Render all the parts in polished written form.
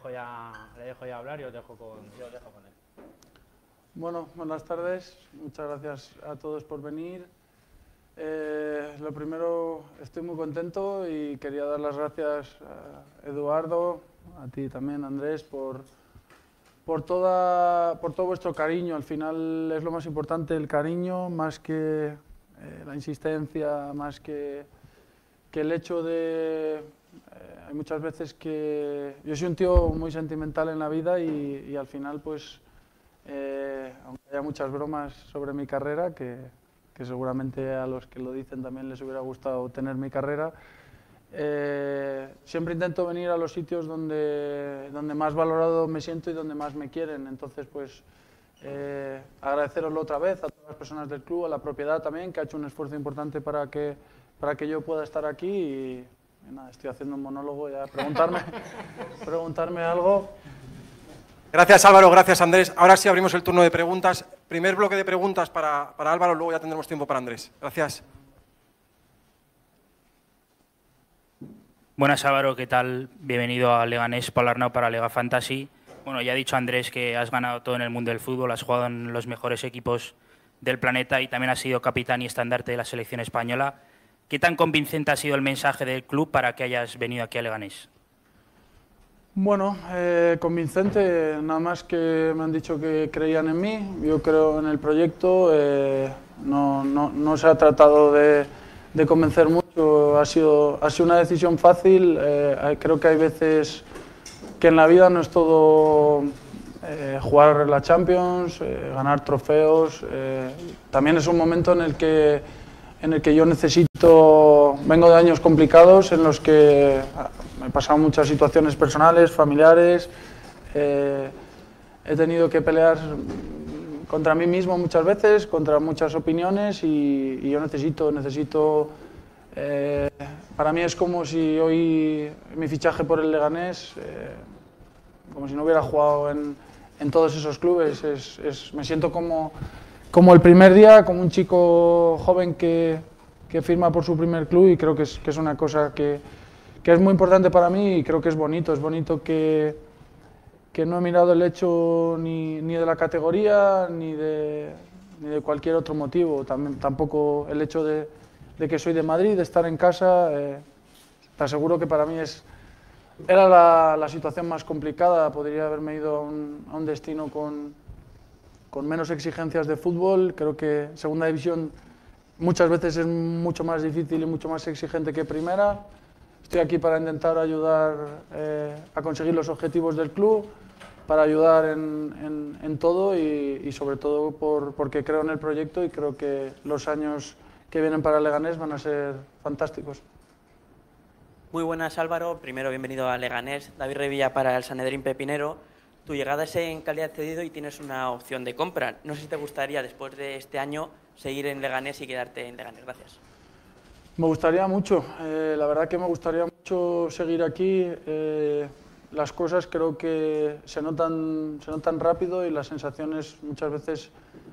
le dejo ya hablar y os dejo con él. Bueno, buenas tardes. Muchas gracias a todos por venir. Lo primero, estoy muy contento y quería dar las gracias a Eduardo, a ti también, Andrés, por todo vuestro cariño. Al final es lo más importante, el cariño, más que la insistencia, más que el hecho de... hay muchas veces que... Yo soy un tío muy sentimental en la vida y al final, pues, aunque haya muchas bromas sobre mi carrera, que seguramente a los que lo dicen también les hubiera gustado tener mi carrera, siempre intento venir a los sitios donde más valorado me siento y donde más me quieren. Entonces, pues, agradeceroslo otra vez a todas las personas del club, a la propiedad también, que ha hecho un esfuerzo importante para que yo pueda estar aquí y nada, estoy haciendo un monólogo ya. Preguntarme algo. Gracias, Álvaro, gracias, Andrés. Ahora sí abrimos el turno de preguntas. Primer bloque de preguntas para Álvaro, luego ya tendremos tiempo para Andrés. Gracias. Buenas, Álvaro, ¿qué tal? Bienvenido a Leganés Palarnau para Lega Fantasy. Bueno, ya ha dicho Andrés que has ganado todo en el mundo del fútbol, has jugado en los mejores equipos del planeta y también has sido capitán y estandarte de la selección española. ¿Qué tan convincente ha sido el mensaje del club para que hayas venido aquí a Leganés? Bueno, convincente, nada más que me han dicho que creían en mí, yo creo en el proyecto, no se ha tratado de convencer mucho, ha sido una decisión fácil. Creo que hay veces que en la vida no es todo jugar la Champions, ganar trofeos, también es un momento en el que yo vengo de años complicados en los que me he pasado muchas situaciones personales, familiares, he tenido que pelear contra mí mismo muchas veces, contra muchas opiniones y yo necesito para mí es como si hoy mi fichaje por el Leganés, como si no hubiera jugado en todos esos clubes, me siento como el primer día, como un chico joven que firma por su primer club y creo que es una cosa que es muy importante para mí y creo que es bonito que no he mirado el hecho ni de la categoría ni de cualquier otro motivo, tampoco el hecho de que soy de Madrid, de estar en casa, te aseguro que para mí era la situación más complicada, podría haberme ido a un destino con menos exigencias de fútbol. Creo que segunda división muchas veces es mucho más difícil y mucho más exigente que primera. Estoy aquí para intentar ayudar a conseguir los objetivos del club, para ayudar en todo y sobre todo porque creo en el proyecto y creo que los años que vienen para Leganés van a ser fantásticos. Muy buenas, Álvaro. Primero, bienvenido a Leganés. David Revilla para el Sanedrín Pepinero. Tu llegada es en calidad de cedido y tienes una opción de compra. No sé si te gustaría, después de este año, seguir en Leganés y quedarte en Leganés. Gracias. Me gustaría mucho. La verdad que me gustaría mucho seguir aquí. Las cosas creo que se notan rápido y las sensaciones muchas veces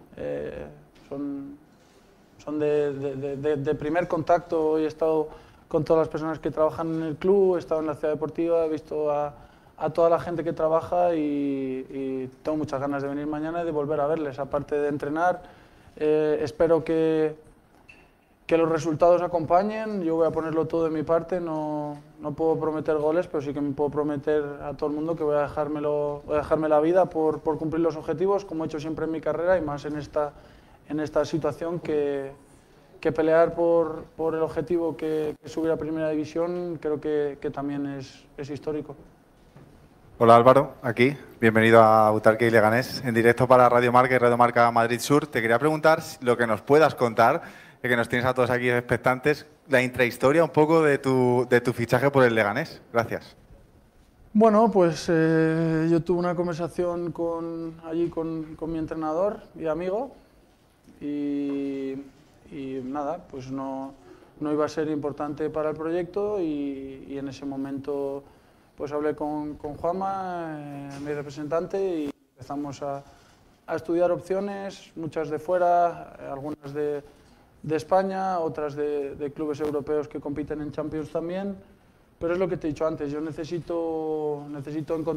son de primer contacto. Hoy he estado con todas las personas que trabajan en el club, he estado en la ciudad deportiva, he visto a toda la gente que trabaja y tengo muchas ganas de venir mañana y de volver a verles, aparte de entrenar. Espero que los resultados acompañen, yo voy a ponerlo todo de mi parte, no puedo prometer goles, pero sí que me puedo prometer a todo el mundo que voy a dejarme la vida por cumplir los objetivos, como he hecho siempre en mi carrera y más en esta situación que pelear por el objetivo que es subir a Primera División, creo que también es histórico. Hola Álvaro, aquí. Bienvenido a Butarque y Leganés, en directo para Radio Marca y Radio Marca Madrid Sur. Te quería preguntar lo que nos puedas contar, que nos tienes a todos aquí expectantes, la intrahistoria un poco de tu fichaje por el Leganés. Gracias. Bueno, pues yo tuve una conversación allí con mi entrenador y amigo y nada, pues no iba a ser importante para el proyecto y en ese momento pues hablé con Juanma, mi representante, y empezamos a estudiar opciones, muchas de fuera, algunas de España, otras de clubes europeos que compiten en Champions también, pero es lo que te he dicho antes, yo necesito encontrar